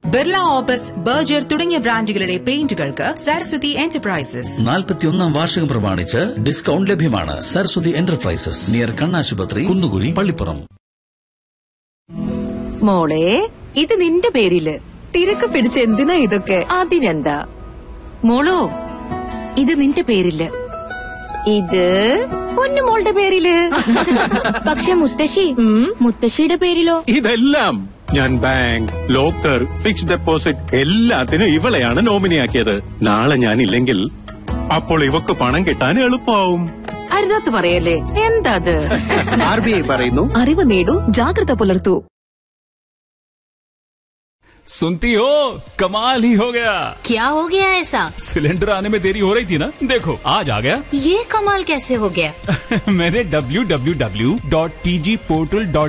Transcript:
Birla opus, Berger തുടങ്ങിയ ബ്രാൻഡുകളുടെ പെയിന്റുകൾക്ക് Saraswati enterprises. 41 വാർഷികം പ്രമാണിച്ച് ഡിസ്കൗണ്ട് ലഭ്യമാണ്. സരസ്വതി എന്റർപ്രൈസസ്, നിയർ കണ്ണാശുപത്രി, കുന്നുകുഴി, പള്ളിപ്പുറം. മോളെ, ഇത് നിന്റെ പേരില്. തിരക്ക് പിടിച്ച് എന്തിനാ ഇതൊക്കെ? അതിനെന്താ മോളോ, ഇത് നിന്റെ പേരില്. ഇത് പൊന്നുമോളുടെ പേരില്. പക്ഷെ മുത്തശ്ശിയുടെ പേരിലോ? ഇതെല്ലാം ഞാൻ ബാങ്ക്, ലോക്കർ, ഫിക്സ്ഡ് ഡെപ്പോസിറ്റ് എല്ലാത്തിനും ഇവളെയാണ് നോമിനിയാക്കിയത്. നാളെ ഞാൻ ഇല്ലെങ്കിൽ അപ്പോൾ ഇവക്ക് പണം കിട്ടാൻ എളുപ്പമാവും. അരുതാത്ത് പറയല്ലേ. എന്താ അത്? RBI പറയുന്നു, അറിവ് നേടൂ, ജാഗ്രത പുലർത്തൂ. सुनती हो, कमाल ही हो गया. क्या हो गया ऐसा? सिलेंडर आने में देरी हो रही थी ना, देखो आज आ गया. ये कमाल कैसे हो गया? मैंने www.tgportal.in